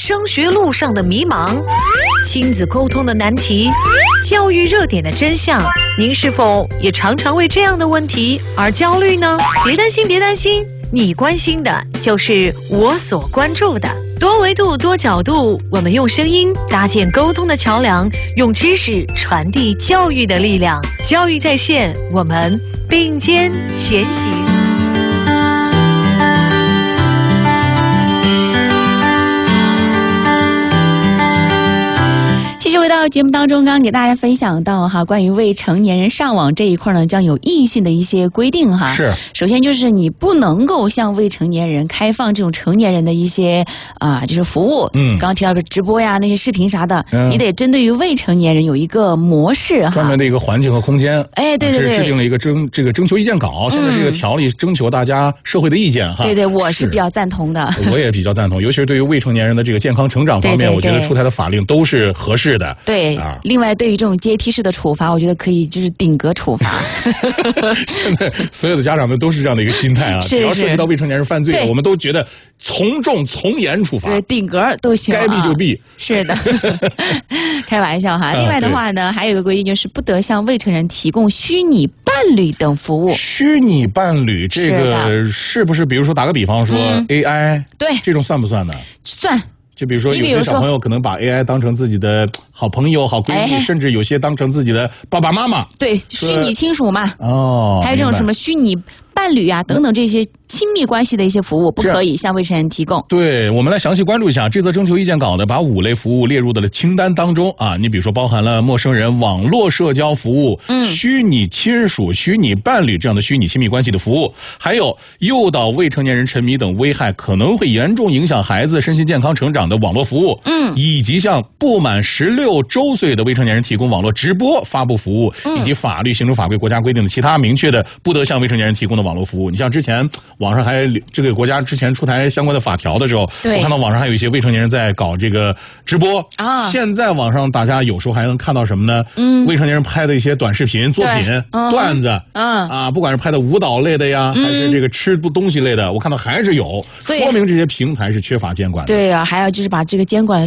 升学路上的迷茫，亲子沟通的难题，教育热点的真相。您是否也常常为这样的问题而焦虑呢？别担心，别担心，你关心的就是我所关注的。多维度、多角度，我们用声音搭建沟通的桥梁，用知识传递教育的力量。教育在线，我们并肩前行。 继续回到节目当中，刚刚给大家分享到关于未成年人上网这一块呢，将有硬性的一些规定是， 首先就是你不能够向未成年人开放这种成年人的一些就是服务。刚刚提到的直播呀，那些视频啥的，你得针对于未成年人有一个模式专门的一个环境和空间。 对对对， 是制定了一个征求意见稿，现在这个条例征求大家社会的意见对对，我是比较赞同的。 我也比较赞同，尤其是对于未成年人的这个健康成长方面，我觉得出台的法令都是合适的。 对另外对于这种阶梯式的处罚，我觉得可以就是顶格处罚。 现在所有的家长们都是这样的一个心态啊，只要涉及到未成年人犯罪，我们都觉得从重从严处罚， 对，顶格都行， 该毙就毙。 是的，开玩笑哈。另外的话呢，还有一个规定就是不得向未成人提供虚拟伴侣等服务。 虚拟伴侣这个是不是比如说打个比方说 AI 对这种算不算呢？ 算。 就比如说有些小朋友可能把 AI 当成自己的好朋友、好闺蜜，甚至有些当成自己的爸爸妈妈。对， 虚拟亲属嘛。还有这种什么虚拟伴侣啊等等这些亲密关系的一些服务，不可以向未成人提供。 对，我们来详细关注一下这则征求意见稿呢，把5类服务列入到了清单当中啊。你比如说包含了陌生人网络社交服务、虚拟亲属、虚拟伴侣这样的虚拟亲密关系的服务，还有诱导未成年人沉迷等危害可能会严重影响孩子身心健康成长的网络服务，以及向不满16周岁的未成年人提供网络直播发布服务，以及法律、行政法规、国家规定的其他明确的不得向未成年人提供的网络服务。你像之前网上还这个国家之前出台相关的法条的时候，我看到网上还有一些未成年人在搞这个直播啊。现在网上大家有时候还能看到什么呢？未成年人拍的一些短视频、作品、段子，不管是拍的舞蹈类的呀，还是这个吃东西类的，我看到还是有，说明这些平台是缺乏监管的。 对啊，还要就是把这个监管